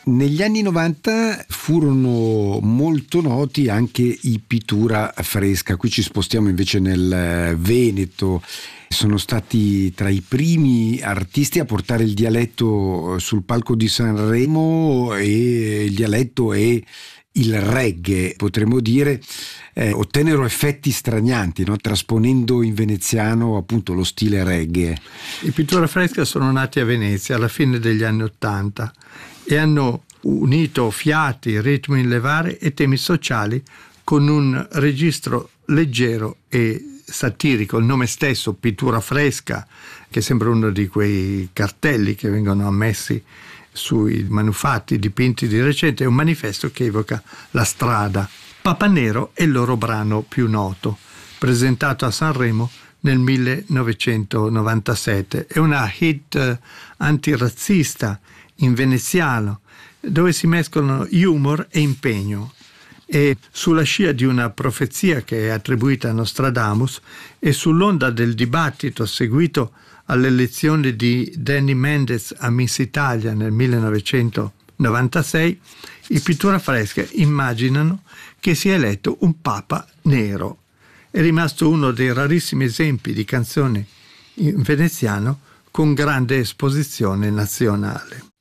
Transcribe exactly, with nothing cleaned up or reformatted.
Negli anni novanta furono molto noti anche i Pittura Fresca. Qui ci spostiamo invece nel Veneto. Sono stati tra i primi artisti a portare il dialetto sul palco di Sanremo, e il dialetto e il reggae, potremmo dire, eh, ottennero effetti stranianti, no? Trasponendo in veneziano appunto lo stile reggae. I Pittura Fresca sono nati a Venezia alla fine degli anni Ottanta e hanno unito fiati, ritmi in levare e temi sociali con un registro leggero e satirico. Il nome stesso, Pittura Fresca, che sembra uno di quei cartelli che vengono ammessi sui manufatti dipinti di recente, è un manifesto che evoca la strada. Papa Nero è il loro brano più noto, presentato a Sanremo nel millenovecentonovantasette. È una hit antirazzista in veneziano, dove si mescolano humor e impegno. E sulla scia di una profezia che è attribuita a Nostradamus e sull'onda del dibattito seguito all'elezione di Danny Mendes a Miss Italia nel millenovecentonovantasei, i Pittura Fresca immaginano che sia eletto un papa nero. È rimasto uno dei rarissimi esempi di canzone in veneziano con grande esposizione nazionale.